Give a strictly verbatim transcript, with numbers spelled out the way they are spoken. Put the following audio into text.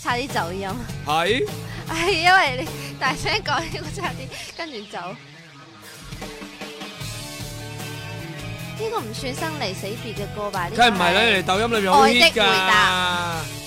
差啲走音。 係係因為你大聲講，我差啲跟住走。呢個唔算生離死別嘅歌吧？ 梗係唔係啦，你哋抖音裏面好愛的 hit 回答㗎。